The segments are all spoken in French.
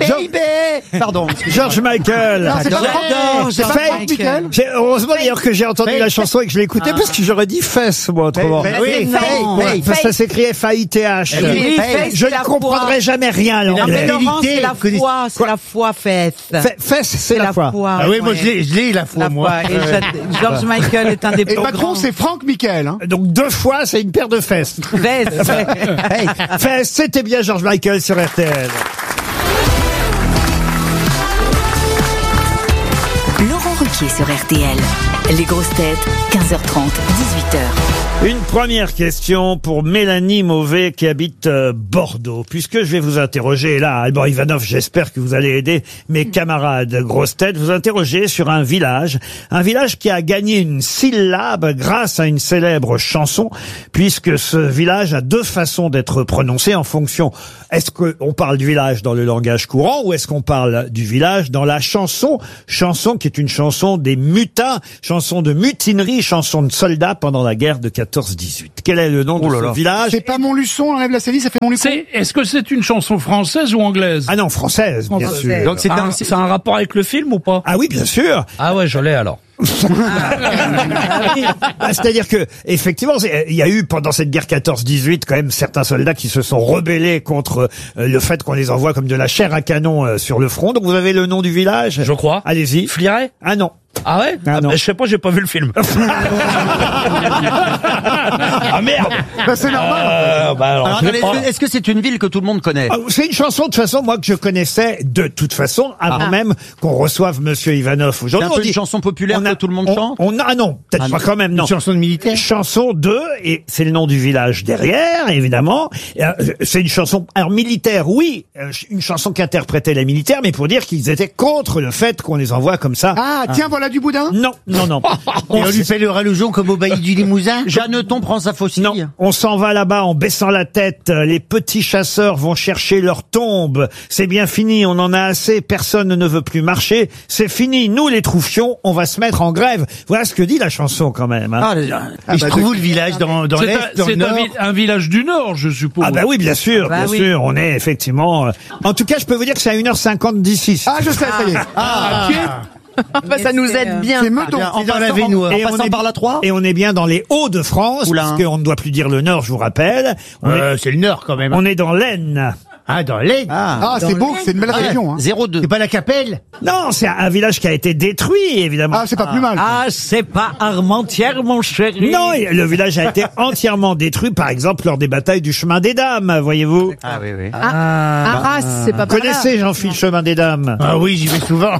Baby. Pardon. George Michael. Non, c'est pas Franck. C'est pas Franck Michael. Heureusement d'ailleurs que j'ai entendu la chanson et que je l'ai écoutée parce que j'aurais dit Fess, moi, autrement. Oui, Ça s'écrit F-A-I-T-H. Je ne comprendrai jamais rien à l'anglais. C'est la foi, c'est la foi, Fess. Fess, c'est la foi. Ah oui, moi je l'ai la foi, moi. Et George Michael est un des plus Et le patron, c'est Franck Michael. Hein. Donc 2 fois, c'est une paire de fesses. Fess, c'était bien George Michael sur RTL. Laurent Ruquier sur RTL. Les grosses têtes, 15h30, 18h. Une première question pour Mélanie Mauvais qui habite Bordeaux. Puisque je vais vous interroger, là, Alban Ivanov, j'espère que vous allez aider mes camarades grosses têtes, vous interroger sur un village qui a gagné une syllabe grâce à une célèbre chanson, puisque ce village a 2 façons d'être prononcé en fonction. Est-ce qu'on parle du village dans le langage courant ou est-ce qu'on parle du village dans la chanson qui est une chanson des mutins, chanson de mutinerie, chanson de soldats pendant la guerre de 14-18. Quel est le nom de ce village? C'est pas Montluçon, on enlève la série, ça fait Montluçon. Est-ce que c'est une chanson française ou anglaise? Ah non, française, bien sûr. Donc c'est un rapport avec le film ou pas? Ah oui, bien sûr. Ah ouais, je l'ai alors. C'est-à-dire que, effectivement, il y a eu pendant cette guerre 14-18 quand même certains soldats qui se sont rebellés contre le fait qu'on les envoie comme de la chair à canon sur le front. Donc vous avez le nom du village? Je crois. Allez-y. Fliret? Ah non. Ah ouais? Ah non. Je sais pas, j'ai pas vu le film. Ah merde! Bah, c'est normal. Alors, est-ce que c'est une ville que tout le monde connaît? C'est une chanson, de toute façon, moi, que je connaissais de toute façon, avant même qu'on reçoive Monsieur Ivanov C'est aujourd'hui. un peu une chanson populaire que tout le monde chante? Ah non, peut-être pas quand même, non. Une chanson de militaire? Chanson de, et c'est le nom du village derrière, évidemment. C'est une chanson, alors militaire, oui, une chanson qu'interprétaient les militaires, mais pour dire qu'ils étaient contre le fait qu'on les envoie comme ça. Ah, tiens, voilà du boudin. Non. Et on lui fait le rallusion comme au bailli du Limousin? Jeanneton prend sa faucille? Non, on s'en va là-bas en baissant la tête. Les petits chasseurs vont chercher leur tombe. C'est bien fini, on en a assez. Personne ne veut plus marcher. C'est fini, nous les troufions, on va se mettre en grève. Voilà ce que dit la chanson quand même. Hein. Il se trouve où le village? Dans l'Est, dans le Nord? C'est un village du Nord, je suppose. Ah bah oui, bien sûr, bien sûr. On est effectivement... En tout cas, je peux vous dire que c'est à 1h50 d'ici. Ah, je sais, ça y est. Bah, ça nous aide bien. C'est Meudon. En passant par la 3? Et on est bien dans les Hauts-de-France, parce qu'on ne doit plus dire le Nord, je vous rappelle. C'est le Nord quand même. On est dans l'Aisne. Ah, dans l'Aisne. Ah, c'est beau, c'est une belle région. Hein. 02. C'est pas la Capelle? Non, c'est un village qui a été détruit, évidemment. Ah, c'est pas plus mal. Ah, c'est pas Armentières, mon chéri. Non, le village a été entièrement détruit, par exemple, lors des batailles du Chemin des Dames, voyez-vous. Ah oui, oui. Arras, c'est pas Vous connaissez Jean-Philippe Chemin des Dames? Ah oui, j'y vais souvent.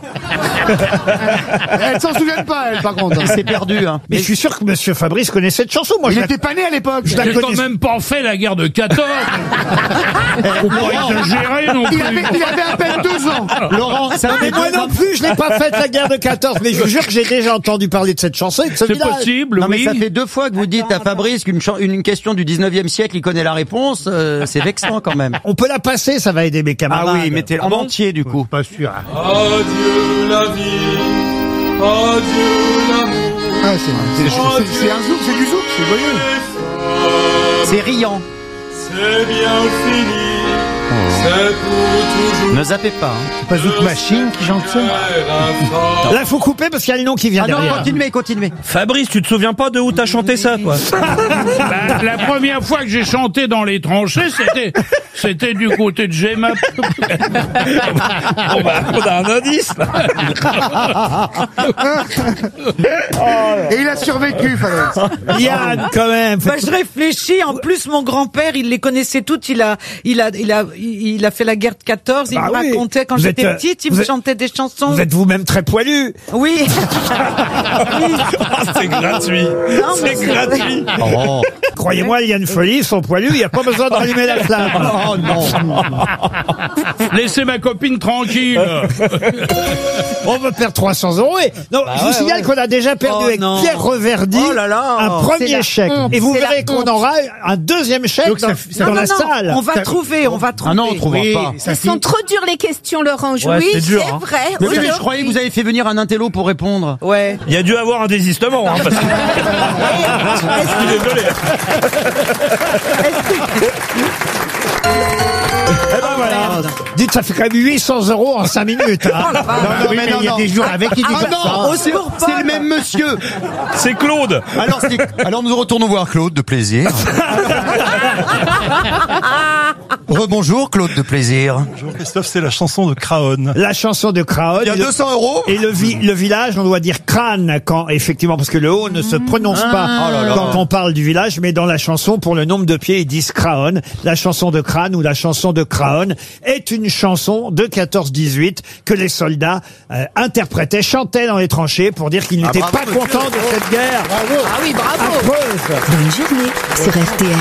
Elle s'en souvient pas, elle, par contre. C'est perdu, hein. Mais je suis sûr que Monsieur Fabrice connaît cette chanson. Moi, Il je la- était pas né à l'époque. je la J'ai quand connais- même pas fait la guerre de 14. Faut pas exagérer non plus. Il avait à peine 2 ans. Laurent, ça Mais moi non plus, je n'ai pas fait la guerre de 14, mais je vous jure que j'ai déjà entendu parler de cette chanson et de ce C'est village. possible, Non mais oui. ça fait 2 fois que vous dites à Fabrice qu'une question du 19e siècle, il connaît la réponse, c'est vexant quand même. On peut la passer, ça va aider mes camarades. Ah oui, mettez en entier du coup. Pas sûr. Adieu la vie, adieu l'amour. Ah, c'est un zouk, c'est du zouk, c'est joyeux. C'est riant. C'est bien fini, c'est pour toujours. Ne zappez pas. Hein. Pas Zouk Machine qui chante ça? Là, faut couper parce qu'il y a le nom qui vient Ah non, derrière. continuez. Fabrice, tu te souviens pas de où t'as chanté ça, toi? Bah, la première fois que j'ai chanté dans les tranchées, c'était du côté de Gemma. Bon bah, on a un indice, là. Et il a survécu, Fabrice. Yann, quand même. Bah, je réfléchis. En plus, mon grand-père, il les connaissait toutes. Il a fait la guerre de 14. Il Bah me oui. racontait quand Vous j'étais êtes, petite, il vous me êtes- chantait des chansons. Vous êtes vous-même très poilu. Oui. C'est gratuit. Non, mais C'est gratuit. Oh. Croyez-moi, Yann Folly, son poilu, il n'y a pas besoin de rallumer la flamme. Oh non. Laissez ma copine tranquille. On va perdre 300 €. Et non, je vous signale qu'on a déjà perdu Oh avec non. Pierre Reverdy Oh là là. un C'est premier la chèque. honte. Et vous C'est la verrez qu'on honte. aura un deuxième chèque Donc dans, ça- dans Non, la non, salle. on va trouver. Ah non, on trouvera pas. Ça Elles sont trop dures les questions, Laurent. Ouais, Oui, c'est c'est dur, hein. vrai. Mais oui, mais je Aujourd'hui. croyais que vous avez fait venir un intello pour répondre. Ouais. Il y a dû avoir un désistement, hein, parce que... Je suis désolé. Eh ben voilà. merde. Dites, ça fait quand même 800 € en 5 minutes. Hein. Non, mais il y a des jours avec qui dit Ah non, c'est le même monsieur. C'est Claude. Alors nous retournons voir Claude de plaisir. Rebonjour Claude de plaisir. Bonjour Christophe, c'est la chanson de Craon. La chanson de Craon. Il y a 200 €. Et le village, on doit dire crâne quand, effectivement, parce que le O ne se prononce pas quand on parle du village, mais dans la chanson, pour le nombre de pieds, ils disent Craon. La chanson de crâne ou la chanson de Craon est une chanson de 14-18 que les soldats interprétaient, chantaient dans les tranchées pour dire qu'ils n'étaient pas contents de cette guerre. Bravo. Ah oui, bravo. Affreuse. Bonne journée sur RTL.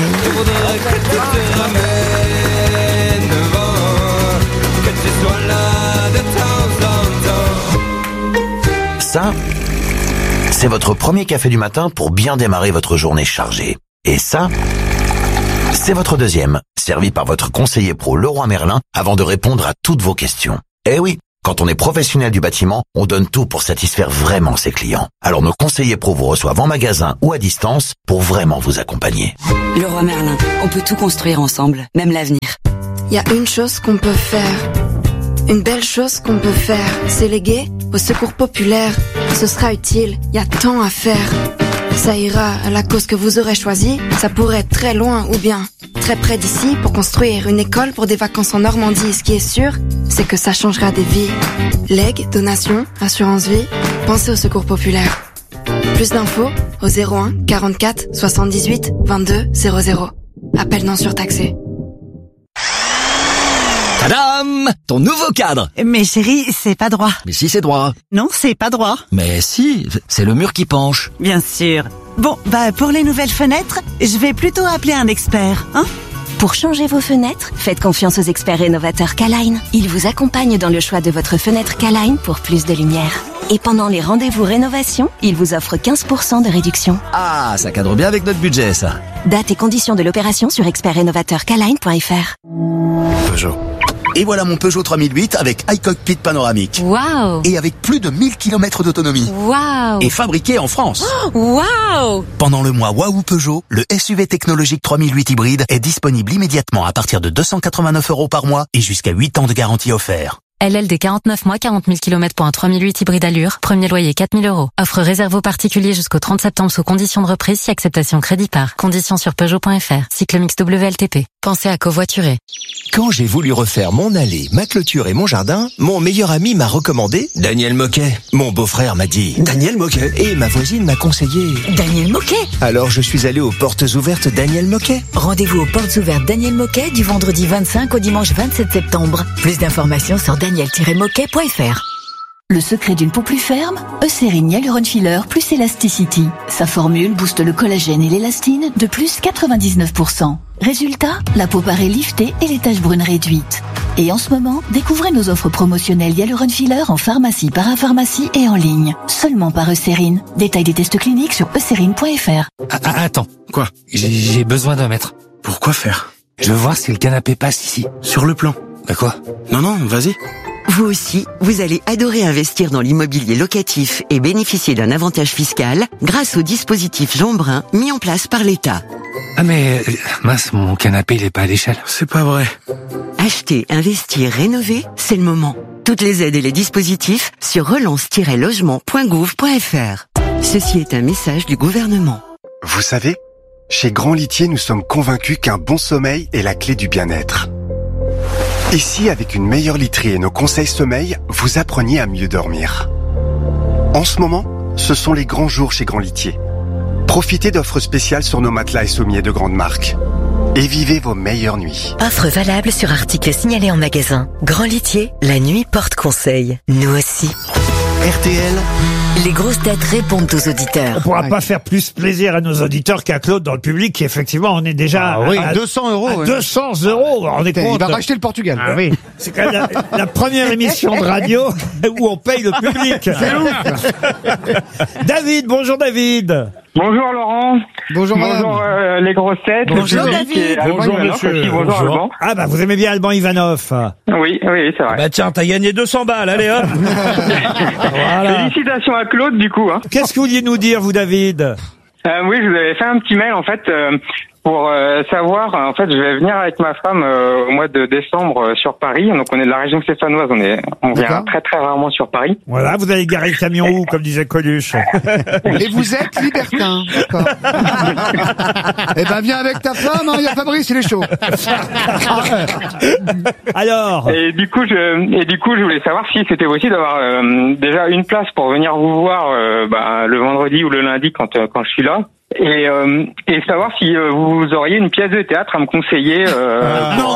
Ça, c'est votre premier café du matin pour bien démarrer votre journée chargée. Et ça, c'est votre deuxième, servi par votre conseiller pro Leroy Merlin avant de répondre à toutes vos questions. Eh oui, quand on est professionnel du bâtiment, on donne tout pour satisfaire vraiment ses clients. Alors nos conseillers pro vous reçoivent en magasin ou à distance pour vraiment vous accompagner. Leroy Merlin, on peut tout construire ensemble, même l'avenir. Il y a une chose qu'on peut faire, une belle chose qu'on peut faire, c'est léguer au secours populaire. Ce sera utile, il y a tant à faire. Ça ira à la cause que vous aurez choisie, ça pourrait être très loin ou bien très près d'ici pour construire une école pour des vacances en Normandie. Ce qui est sûr, c'est que ça changera des vies. Legs, donations, assurance vie, pensez au secours populaire. Plus d'infos au 01 44 78 22 00. Appel non surtaxé. Tadam! Ton nouveau cadre! Mais chérie, c'est pas droit. Mais si, c'est droit. Non, c'est pas droit. Mais si, c'est le mur qui penche. Bien sûr. Bon, pour les nouvelles fenêtres, je vais plutôt appeler un expert, hein? Pour changer vos fenêtres, faites confiance aux experts rénovateurs K-Line. Ils vous accompagnent dans le choix de votre fenêtre K-Line pour plus de lumière. Et pendant les rendez-vous rénovation, ils vous offrent 15% de réduction. Ah, ça cadre bien avec notre budget, ça. Date et conditions de l'opération sur expertrénovateurkline.fr. Peugeot. Et voilà mon Peugeot 3008 avec iCockpit panoramique. Waouh! Et avec plus de 1000 km d'autonomie. Waouh! Et fabriqué en France. Waouh! Pendant le mois Waouh Peugeot, le SUV technologique 3008 hybride est disponible immédiatement à partir de 289 € par mois et jusqu'à 8 ans de garantie offert. LLD 49 mois, 40 000 km pour un 3008 hybride allure. Premier loyer 4 000 €. Offre réservée aux particuliers jusqu'au 30 septembre sous conditions de reprise si acceptation crédit par. Conditions sur Peugeot.fr. Cycle mix WLTP. Pensez à covoiturer. Quand j'ai voulu refaire mon allée, ma clôture et mon jardin, mon meilleur ami m'a recommandé Daniel Moquet. Mon beau-frère m'a dit Daniel Moquet. Et ma voisine m'a conseillé Daniel Moquet. Alors je suis allé aux portes ouvertes Daniel Moquet. Rendez-vous aux portes ouvertes Daniel Moquet du vendredi 25 au dimanche 27 septembre. Plus d'informations sur daniel-moquet.fr. Le secret d'une peau plus ferme, Eucérine Hyaluron Filler plus Elasticity. Sa formule booste le collagène et l'élastine de plus 99%. Résultat, la peau paraît liftée et les taches brunes réduites. Et en ce moment, découvrez nos offres promotionnelles Hyaluron Filler en pharmacie, parapharmacie et en ligne. Seulement par Eucérine. Détail des tests cliniques sur eucérine.fr. Attends, quoi? J'ai besoin d'un mètre. Pourquoi faire? Je veux voir si le canapé passe ici. Sur le plan. Quoi? Non, vas-y. Vous aussi, vous allez adorer investir dans l'immobilier locatif et bénéficier d'un avantage fiscal grâce au dispositif Jean Brun mis en place par l'État. Ah mais, mince, mon canapé il est pas à l'échelle. C'est pas vrai. Acheter, investir, rénover, c'est le moment. Toutes les aides et les dispositifs sur relance-logement.gouv.fr. Ceci est un message du gouvernement. Vous savez, chez Grand Litier, nous sommes convaincus qu'un bon sommeil est la clé du bien-être. Ici, avec une meilleure literie et nos conseils sommeil, vous appreniez à mieux dormir. En ce moment, ce sont les grands jours chez Grand Litier. Profitez d'offres spéciales sur nos matelas et sommiers de grandes marques. Et vivez vos meilleures nuits. Offre valable sur articles signalés en magasin. Grand Litier, la nuit porte conseil. Nous aussi. RTL, les grosses têtes répondent aux auditeurs. On pourra pas faire plus plaisir à nos auditeurs qu'à Claude dans le public, qui effectivement, on est déjà à 200 €. À 200 €. On est Il va racheter le Portugal. Ah oui. C'est quand même la première émission de radio où on paye le public. C'est ouf. David, bonjour David. Bonjour Laurent. Bonjour les grosses têtes. Bonjour David. Bonjour monsieur. Bonjour Alban. Ah bah vous aimez bien Alban Ivanov. Oui, c'est vrai. Bah tiens, t'as gagné 200 balles, allez hop. Voilà. Félicitations à Claude du coup. Qu'est-ce que vous vouliez nous dire vous David? Oui, je vous avais fait un petit mail en fait pour savoir, en fait, je vais venir avec ma femme au mois de décembre sur Paris. Donc, on est de la région stéphanoise, on vient très très rarement sur Paris. Voilà, vous allez garer le camion où, comme disait Coluche. Et vous êtes libertin, d'accord. Eh ben, viens avec ta femme, il y a Fabrice, il est chaud. Alors. Et du coup, je voulais savoir si c'était possible d'avoir déjà une place pour venir vous voir le vendredi ou le lundi quand je suis là. Et savoir si vous auriez une pièce de théâtre à me conseiller. Non.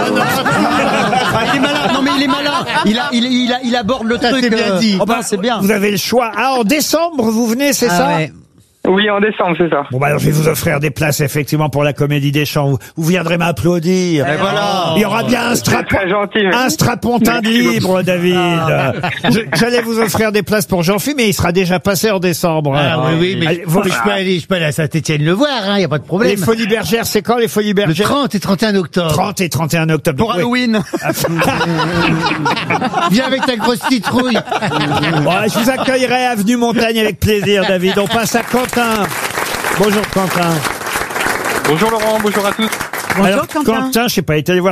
Il est malin. Non mais il est malin. Il aborde le truc. C'est bien dit. C'est bien. Vous avez le choix. Ah, en décembre, vous venez, c'est ça? Ouais. Oui, en décembre, c'est ça. Bon, alors je vais vous offrir des places, effectivement, pour la Comédie des Champs. Vous viendrez m'applaudir. Et voilà. Il y aura bien un strapontin de libre, David. J'allais vous offrir des places pour Jean-Philippe, mais il sera déjà passé en décembre. Ah oui, mais Allez, je peux aller à Saint-Étienne le voir, y a pas de problème. Les Folies Bergères, c'est quand les Folies Le Bergères? 30 et 31 octobre. 30 et 31 octobre. Pour Halloween. Viens avec ta grosse citrouille. Bon, je vous accueillerai avenue Montagne avec plaisir, David. On passe à Quentin. Bonjour Quentin. Bonjour Laurent, bonjour à tous. Alors, Quentin, je sais pas, il est allé voir